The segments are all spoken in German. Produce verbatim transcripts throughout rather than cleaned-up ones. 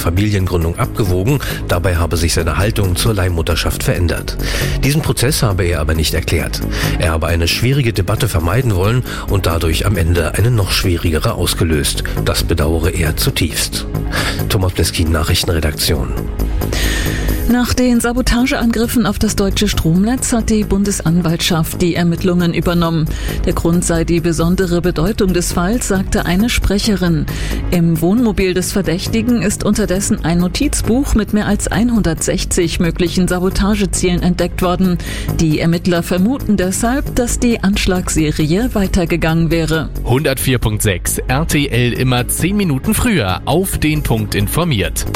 Familiengründung abgewogen, dabei habe sich seine Haltung zur Leihmutterschaft verändert. Diesen Prozess habe er aber nicht erklärt. Er habe eine schwierige Debatte vermeiden wollen und dadurch am Ende eine noch schwierigere ausgelöst. Das bedauere er zutiefst. Thomas Bleskin, Nachrichtenredaktion. Nach den Sabotageangriffen auf das deutsche Stromnetz hat die Bundesanwaltschaft die Ermittlungen übernommen. Der Grund sei die besondere Bedeutung des Falls, sagte eine Sprecherin. Im Wohnmobil des Verdächtigen ist unterdessen ein Notizbuch mit mehr als hundertsechzig möglichen Sabotagezielen entdeckt worden. Die Ermittler vermuten deshalb, dass die Anschlagsserie weitergegangen wäre. hundertvier Punkt sechs R T L immer zehn Minuten früher auf den Punkt informiert.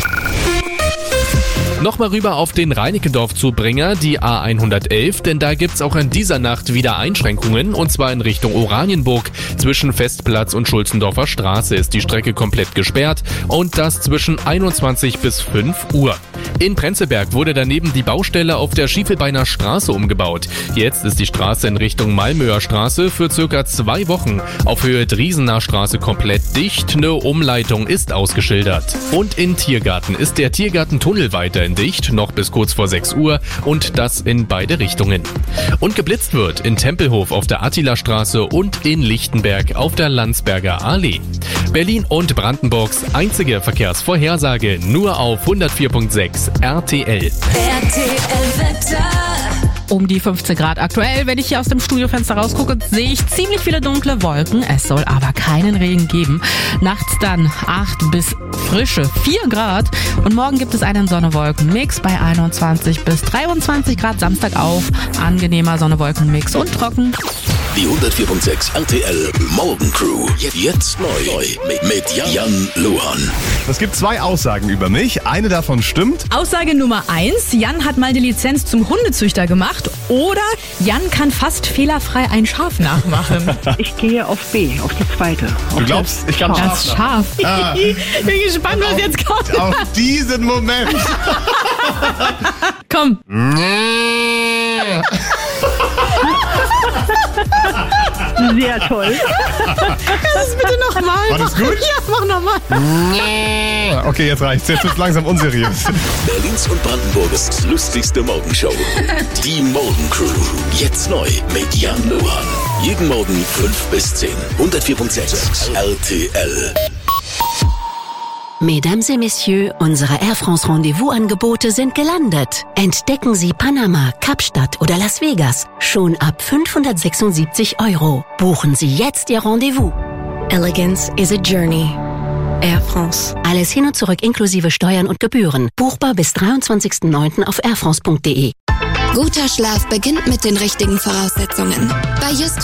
Nochmal rüber auf den Reinickendorf-Zubringer, die A hundertelf, denn da gibt's auch in dieser Nacht wieder Einschränkungen, und zwar in Richtung Oranienburg. Zwischen Festplatz und Schulzendorfer Straße ist die Strecke komplett gesperrt und das zwischen einundzwanzig bis fünf Uhr. In Prenzlberg wurde daneben die Baustelle auf der Schiefelbeiner Straße umgebaut. Jetzt ist die Straße in Richtung Malmöer Straße für circa zwei Wochen auf Höhe Driesener Straße komplett dicht. Eine Umleitung ist ausgeschildert. Und in Tiergarten ist der Tiergartentunnel weiterhin dicht, noch bis kurz vor sechs Uhr, und das in beide Richtungen. Und geblitzt wird in Tempelhof auf der Attilastraße und in Lichtenberg auf der Landsberger Allee. Berlin und Brandenburgs einzige Verkehrsvorhersage nur auf hundertvier Punkt sechs R T L. R T L-Wetter. Um die fünfzehn Grad aktuell. Wenn ich hier aus dem Studiofenster rausgucke, sehe ich ziemlich viele dunkle Wolken. Es soll aber keinen Regen geben. Nachts dann acht bis frische vier Grad. Und morgen gibt es einen Sonne-Wolken-Mix bei einundzwanzig bis dreiundzwanzig Grad. Samstag auch angenehmer Sonne-Wolken-Mix und trocken. Die hundertvier Punkt sechs R T L Morgencrew. Jetzt neu mit Jan Luhan. Es gibt zwei Aussagen über mich. Eine davon stimmt. Aussage Nummer eins. Jan hat mal die Lizenz zum Hundezüchter gemacht. Oder Jan kann fast fehlerfrei ein Schaf nachmachen. Ich gehe auf B, auf die zweite. Auf Du glaubst, ich kann Schaf Das Schaf. Ah. Ich bin gespannt, was jetzt kommt. Auf diesen Moment. Komm. Sehr toll. Das bitte nochmal. War das gut? Ja, mach nochmal. Okay, jetzt reicht's. Jetzt wird's langsam unseriös. Berlins und Brandenburgs lustigste Morgenshow. Die Morgencrew. Jetzt neu mit Jan Luhan. Jeden Morgen fünf bis zehn. hundertvier Punkt sechs R T L. Mesdames et Messieurs, unsere Air France Rendezvous-Angebote sind gelandet. Entdecken Sie Panama, Kapstadt oder Las Vegas schon ab fünfhundertsechsundsiebzig Euro. Buchen Sie jetzt Ihr Rendezvous. Elegance is a journey. Air France. Alles hin und zurück inklusive Steuern und Gebühren. Buchbar bis dreiundzwanzigsten neunten auf airfrance punkt de. Guter Schlaf beginnt mit den richtigen Voraussetzungen. Bei Just